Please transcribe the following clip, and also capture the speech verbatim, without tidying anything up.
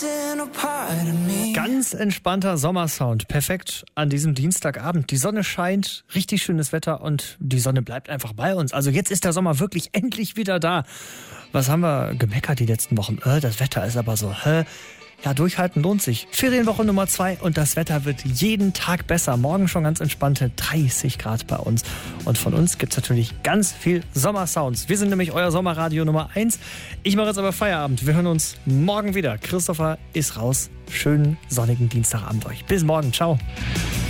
Ganz entspannter Sommersound. Perfekt an diesem Dienstagabend. Die Sonne scheint, richtig schönes Wetter und die Sonne bleibt einfach bei uns. Also jetzt ist der Sommer wirklich endlich wieder da. Was haben wir gemeckert die letzten Wochen? Äh, das Wetter ist aber so, hä? Ja, durchhalten lohnt sich. Ferienwoche Nummer zwei und das Wetter wird jeden Tag besser. Morgen schon ganz entspannte dreißig Grad bei uns. Und von uns gibt es natürlich ganz viel Sommersounds. Wir sind nämlich euer Sommerradio Nummer eins. Ich mache jetzt aber Feierabend. Wir hören uns morgen wieder. Christopher ist raus. Schönen sonnigen Dienstagabend euch. Bis morgen. Ciao.